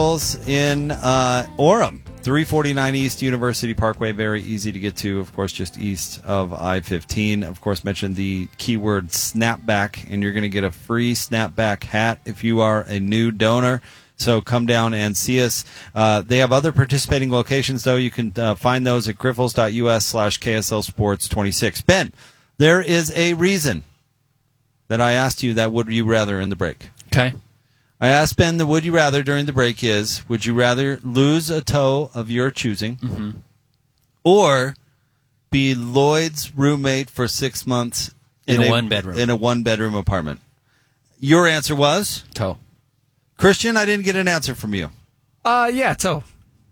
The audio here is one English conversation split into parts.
In Orem, 349 East University Parkway, very easy to get to, of course, just east of I-15. Of course, mention the keyword snapback, and you're going to get a free snapback hat if you are a new donor. So come down and see us. They have other participating locations, though. You can find those at griffles.us/KSL Sports 26. Ben, there is a reason that I asked you that would you rather in the break. Okay. I asked Ben the would you rather during the break is, would you rather lose a toe of your choosing or be Lloyd's roommate for 6 months in a one-bedroom? In a one-bedroom apartment. Your answer was? Toe. Christian, I didn't get an answer from you. Yeah, toe.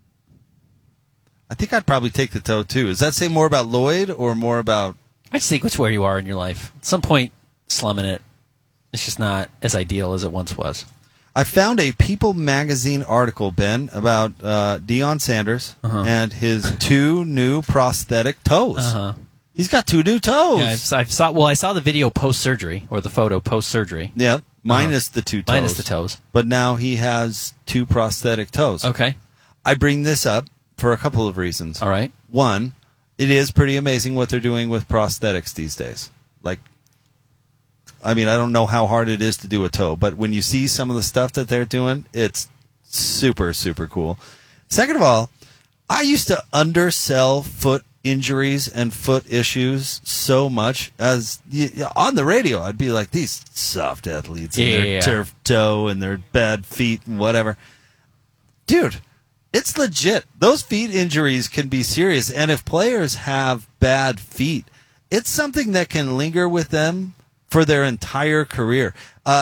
I think I'd probably take the toe, too. Does that say more about Lloyd or more about... I just think it's where you are in your life. At some point, slumming it, it's just not as ideal as it once was. I found a People magazine article, Ben, about Deion Sanders and his 2 new prosthetic toes. He's got 2 new toes. Yeah, I saw the video post-surgery, or the photo post-surgery. Yeah, minus the 2 toes. Minus the toes. But now he has 2 prosthetic toes. Okay. I bring this up for a couple of reasons. All right. One, it is pretty amazing what they're doing with prosthetics these days. I don't know how hard it is to do a toe, but when you see some of the stuff that they're doing, it's super, super cool. Second of all, I used to undersell foot injuries and foot issues so much as on the radio. I'd be like, these soft athletes and their turf toe and their bad feet and whatever. Dude, it's legit. Those feet injuries can be serious, and if players have bad feet, it's something that can linger with them for their entire career.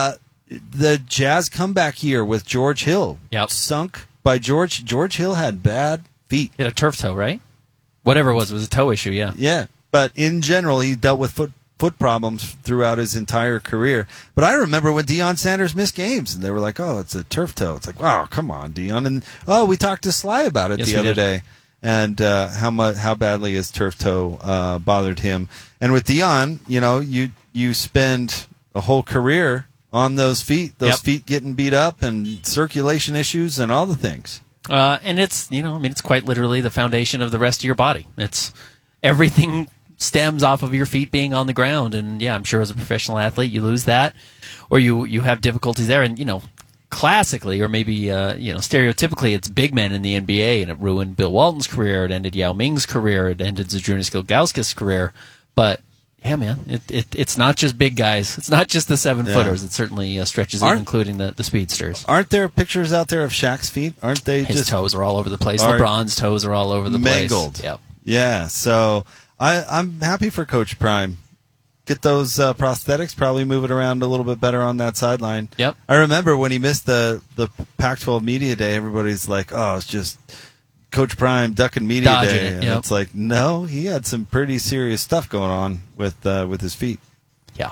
The Jazz comeback year with George Hill, sunk by George. George Hill had bad feet. He had a turf toe, right? Whatever it was a toe issue, yeah. Yeah, but in general, he dealt with foot problems throughout his entire career. But I remember when Deion Sanders missed games, and they were like, oh, it's a turf toe. It's like, wow, come on, Deion. And, we talked to Sly about it the other day, and how badly his turf toe bothered him. And with Deion, you spend a whole career on those feet getting beat up and circulation issues and all the things. And it's, it's quite literally the foundation of the rest of your body. It's everything stems off of your feet being on the ground. And I'm sure as a professional athlete, you lose that or you have difficulties there. And, classically, or maybe, stereotypically, it's big men in the NBA, and it ruined Bill Walton's career. It ended Yao Ming's career. It ended Zydrunas Ilgauskas' career. But yeah, man, it's not just big guys. It's not just the 7-footers. It certainly stretches in, including the speedsters. Aren't there pictures out there of Shaq's feet? Aren't they? His toes are all over the place. LeBron's toes are all over the place. Mangled. Yeah. So I'm happy for Coach Prime. Get those prosthetics. Probably move it around a little bit better on that sideline. Yep. I remember when he missed the Pac-12 media day. Everybody's like, "Oh, it's just Coach Prime ducking media Dodging day," it, and it's like, no, he had some pretty serious stuff going on with his feet. Yeah.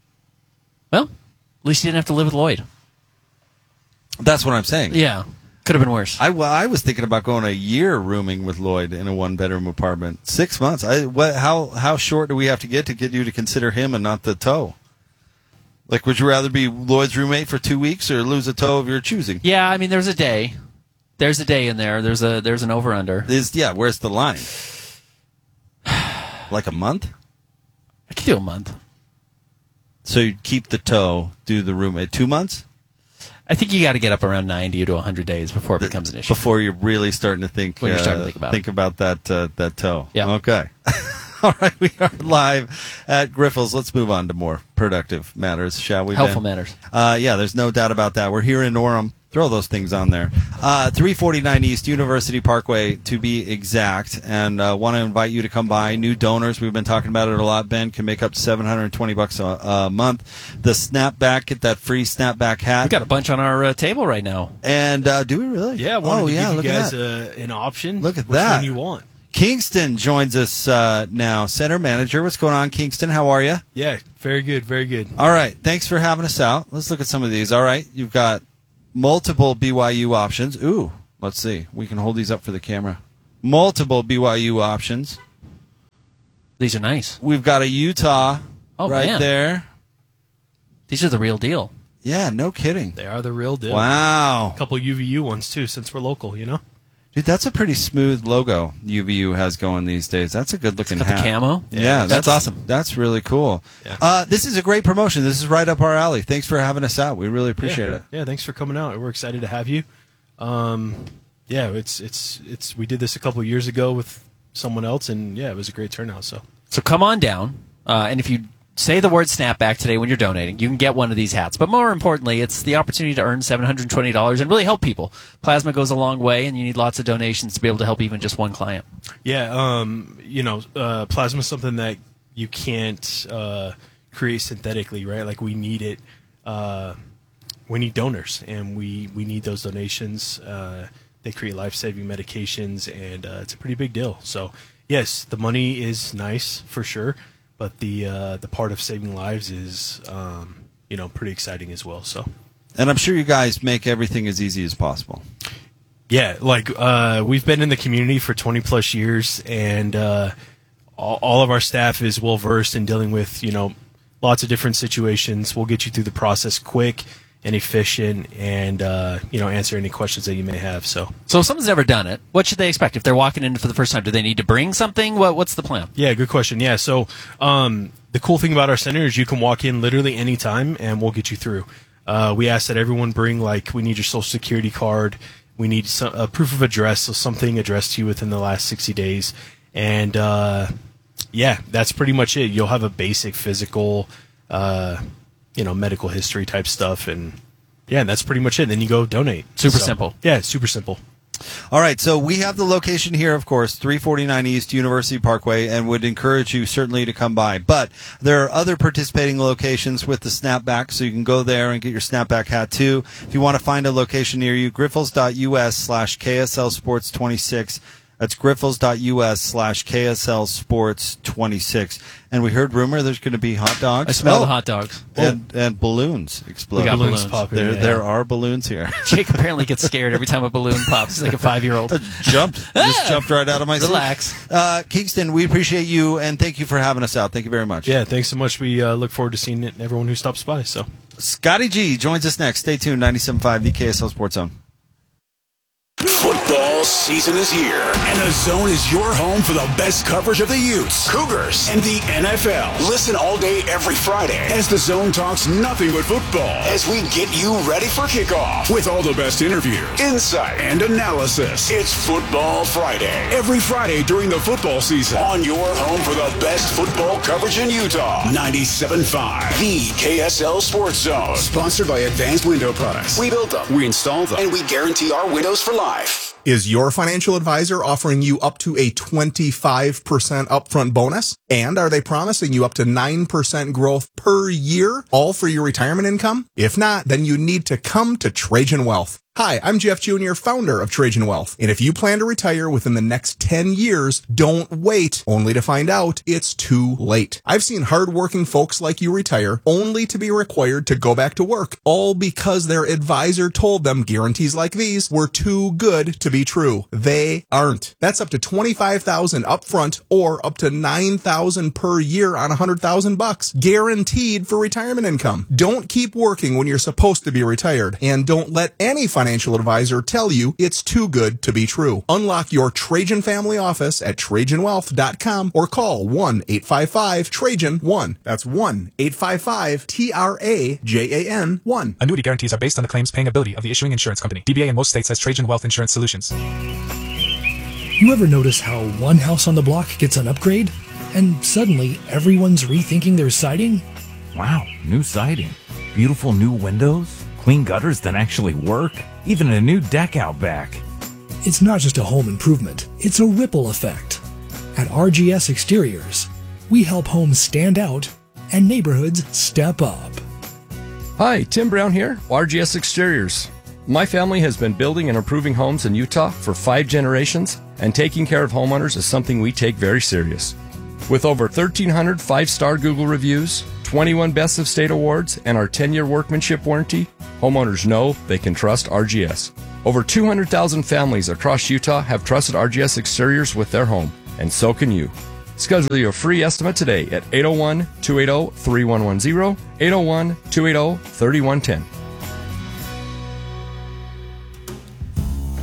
Well, at least he didn't have to live with Lloyd. That's what I'm saying. Yeah, could have been worse. I was thinking about going a year rooming with Lloyd in a 1-bedroom apartment. 6 months. How short do we have to get you to consider him and not the toe? Like, would you rather be Lloyd's roommate for 2 weeks or lose a toe of your choosing? Yeah, there's a day. There's a day in there. There's an over-under. Where's the line? Like a month? I could do a month. So you'd keep the toe, do the roommate. 2 months? I think you got to get up around 90 to 100 days before it becomes an issue. Before you're really starting to think. When you're starting to think about that toe. Yeah. Okay. All right, we are live at Griffles. Let's move on to more productive matters, shall we? Helpful matters. There's no doubt about that. We're here in Orem. Throw those things on there. 349 East University Parkway, to be exact. And want to invite you to come by. New donors, we've been talking about it a lot, Ben, can make up to $720 a month. The snapback, get that free snapback hat. We've got a bunch on our table right now. And do we really? Yeah, I wanted to give you guys at an option. Look at Which that. one you want? Kingston joins us now, center manager. What's going on, Kingston? How are you? Yeah, very good, very good. All right, thanks for having us out. Let's look at some of these. All right, you've got multiple BYU options. Ooh, let's see. We can hold these up for the camera. Multiple BYU options. These are nice. We've got a Utah man. there. These are the real deal. Yeah, no kidding. They are the real deal. Wow. A couple UVU ones, too, since we're local, you know? Dude, that's a pretty smooth logo UVU has going these days. That's a good-looking Got hat. the camo. Yeah, That's awesome. That's really cool. Yeah. This is a great promotion. This is right up our alley. Thanks for having us out. We really appreciate it. Yeah, thanks for coming out. We're excited to have you. Yeah, it's we did this a couple years ago with someone else, and yeah, it was a great turnout. So come on down, and if you say the word snapback today when you're donating, you can get one of these hats. But more importantly, it's the opportunity to earn $720 and really help people. Plasma goes a long way, and you need lots of donations to be able to help even just one client. Yeah, plasma is something that you can't create synthetically, right? Like we need it. We need donors, and we need those donations. They create life-saving medications, and it's a pretty big deal. So, yes, the money is nice for sure, but the part of saving lives is, pretty exciting as well. So, And I'm sure you guys make everything as easy as possible. yeah, like we've been in the community for 20 plus years, and all of our staff is well versed in dealing with lots of different situations. We'll get you through the process quick and efficient, and answer any questions that you may have. So if someone's never done it, what should they expect if they're walking in for the first time? Do they need to bring something? What's the plan? yeah, good question. Yeah, so the cool thing about our center is you can walk in literally anytime, and we'll get you through. We ask that everyone bring, we need your social security card, we need a proof of address, so something addressed to you within the last 60 days, and that's pretty much it. You'll have a basic physical medical history type stuff, and that's pretty much it. Then you go donate. Super simple. Yeah, super simple. All right, so we have the location here, of course, 349 East University Parkway, and would encourage you certainly to come by. But there are other participating locations with the snapback, so you can go there and get your snapback hat too. If you want to find a location near you, griffles.us/KSL Sports 26. That's griffles.us/KSL Sports 26. And we heard rumor there's going to be hot dogs. I smell the hot dogs. And balloons explode. We got Balloons balloons. popping. There are balloons here. Jake apparently gets scared every time a balloon pops. He's like a 5-year-old. Just jumped right out of my seat. Relax. Kingston, we appreciate you, and thank you for having us out. Thank you very much. Yeah, thanks so much. We look forward to seeing everyone who stops by. So Scotty G joins us next. Stay tuned. 97.5, the KSL Sports Zone. Football season is here, and the Zone is your home for the best coverage of the Utes, Cougars, and the NFL. Listen all day every Friday as the Zone talks nothing but football as we get you ready for kickoff with all the best interviews, insight, and analysis. It's Football Friday, every Friday during the football season on your home for the best football coverage in Utah. 97.5, the KSL Sports Zone. Sponsored by Advanced Window Products. We build them, we install them, and we guarantee our windows for life. Is your financial advisor offering you up to a 25% upfront bonus? And are they promising you up to 9% growth per year, all for your retirement income? If not, then you need to come to Trajan Wealth. Hi, I'm Jeff Jr., founder of Trajan Wealth. And if you plan to retire within the next 10 years, don't wait, only to find out it's too late. I've seen hardworking folks like you retire only to be required to go back to work, all because their advisor told them guarantees like these were too good to be true. They aren't. That's up to $25,000 upfront or up to $9,000 per year on $100,000, guaranteed for retirement income. Don't keep working when you're supposed to be retired, and don't let any financial advisor tell you it's too good to be true. Unlock your Trajan family office at TrajanWealth.com or call 1-855-TRAJAN-1. That's 1-855-TRAJAN-1. Annuity guarantees are based on the claims paying ability of the issuing insurance company. DBA in most states has Trajan Wealth Insurance Solutions. You ever notice how one house on the block gets an upgrade, and suddenly everyone's rethinking their siding? Wow, new siding, beautiful new windows, clean gutters that actually work, even a new deck out back. It's not just a home improvement, it's a ripple effect. At RGS Exteriors, we help homes stand out and neighborhoods step up. Hi, Tim Brown here, RGS Exteriors. My family has been building and improving homes in Utah for 5 generations, and taking care of homeowners is something we take very serious. With over 1,300 5-star Google reviews, 21 Best of State awards, and our 10-year workmanship warranty, homeowners know they can trust RGS. Over 200,000 families across Utah have trusted RGS Exteriors with their home, and so can you. Schedule your free estimate today at 801-280-3110, 801-280-3110.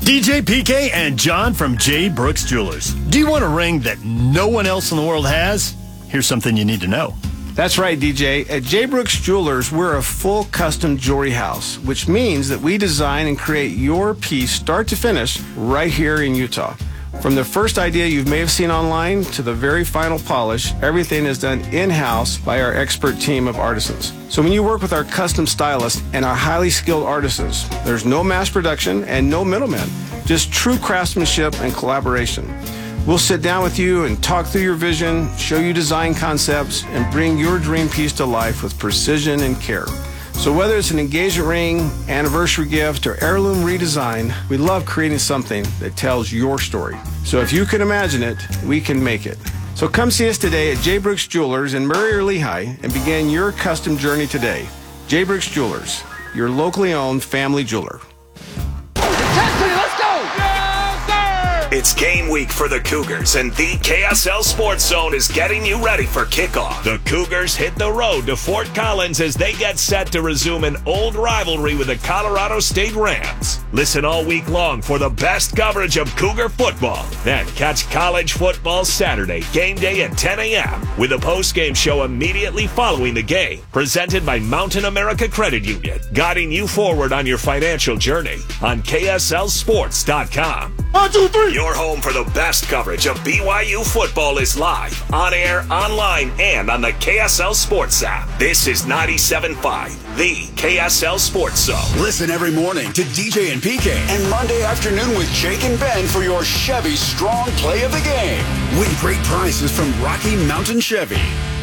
DJ PK and John from J. Brooks Jewelers. Do you want a ring that no one else in the world has? Here's something you need to know. That's right, DJ. At J. Brooks Jewelers, we're a full custom jewelry house, which means that we design and create your piece start to finish right here in Utah. From the first idea you may have seen online to the very final polish, everything is done in-house by our expert team of artisans. So when you work with our custom stylists and our highly skilled artisans, there's no mass production and no middlemen, just true craftsmanship and collaboration. We'll sit down with you and talk through your vision, show you design concepts, and bring your dream piece to life with precision and care. So whether it's an engagement ring, anniversary gift, or heirloom redesign, we love creating something that tells your story. So if you can imagine it, we can make it. So come see us today at J. Brooks Jewelers in Murray or Lehigh and begin your custom journey today. J. Brooks Jewelers, your locally owned family jeweler. Let's go! It's game week for the Cougars, and the KSL Sports Zone is getting you ready for kickoff. The Cougars hit the road to Fort Collins as they get set to resume an old rivalry with the Colorado State Rams. Listen all week long for the best coverage of Cougar football. Then catch college football Saturday, game day at 10 a.m. with a post-game show immediately following the game. Presented by Mountain America Credit Union, guiding you forward on your financial journey on KSLSports.com. 1, 2, 3. Your home for the best coverage of BYU football is live, on air, online, and on the KSL Sports app. This is 97.5, the KSL Sports Zone. Listen every morning to DJ and PK and Monday afternoon with Jake and Ben for your Chevy Strong Play of the Game. Win great prizes from Rocky Mountain Chevy.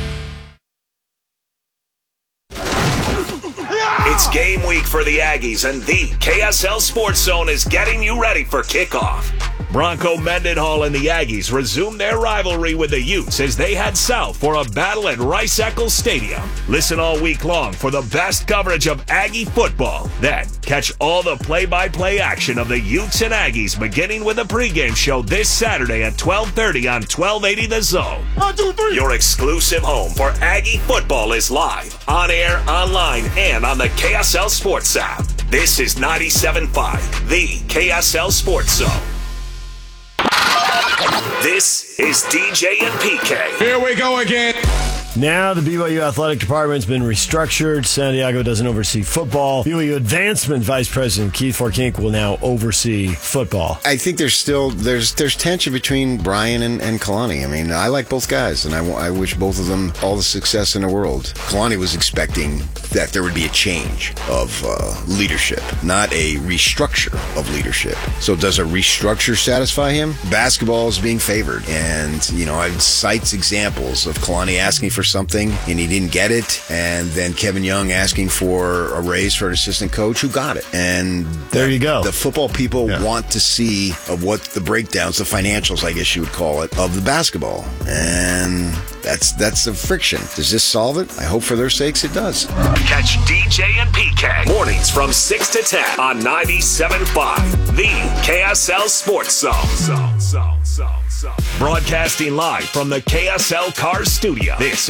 It's game week for the Aggies, and the KSL Sports Zone is getting you ready for kickoff. Bronco Mendenhall and the Aggies resume their rivalry with the Utes as they head south for a battle at Rice-Eccles Stadium. Listen all week long for the best coverage of Aggie football. Then catch all the play-by-play action of the Utes and Aggies beginning with a pregame show this Saturday at 12:30 on 1280 The Zone. 1, 2, 3. Your exclusive home for Aggie football is live, on air, online, and on the KSL Sports app. This is 97.5, the KSL Sports Zone. This is DJ and PK. Here we go again. Now the BYU Athletic Department's been restructured. Santiago doesn't oversee football. BYU Advancement Vice President Keith Forkink will now oversee football. I think there's tension between Brian and Kalani. I mean, I like both guys, and I wish both of them all the success in the world. Kalani was expecting that there would be a change of leadership, not a restructure of leadership. So does a restructure satisfy him? Basketball is being favored, and I cite examples of Kalani asking for something and he didn't get it, and then Kevin Young asking for a raise for an assistant coach who got it. And there you go. The football people want to see of what the breakdowns, the financials, I guess you would call it, of the basketball, and that's the friction. Does this solve it? I hope for their sakes it does. Catch DJ and PK mornings from 6 to 10 on 97.5, the KSL Sports Zone. Broadcasting live from the KSL Cars Studio. This